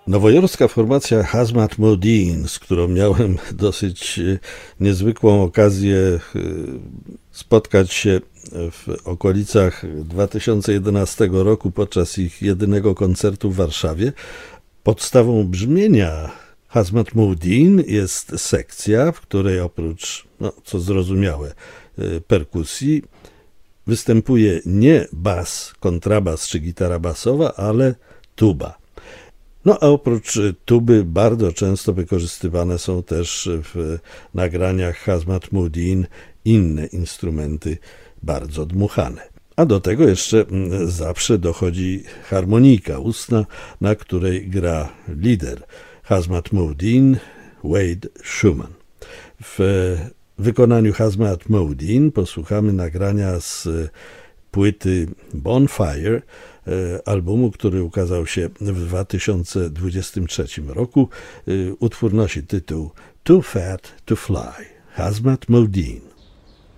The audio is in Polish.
Nowojorska formacja Hazmat Modine, z którą miałem dosyć niezwykłą okazję spotkać się w okolicach 2011 roku podczas ich jedynego koncertu w Warszawie. Podstawą brzmienia Hazmat Modine jest sekcja, w której oprócz, co zrozumiałe, perkusji występuje nie bas, kontrabas czy gitara basowa, ale tuba. A oprócz tuby bardzo często wykorzystywane są też w nagraniach Hazmat Modine inne instrumenty bardzo dmuchane. A do tego jeszcze zawsze dochodzi harmonika ustna, na której gra lider Hazmat Modine, Wade Schumann. W wykonaniu Hazmat Modine posłuchamy nagrania z płyty Bonfire, albumu, który ukazał się w 2023 roku. Utwór nosi tytuł Too Fat to Fly, Hazmat Modine.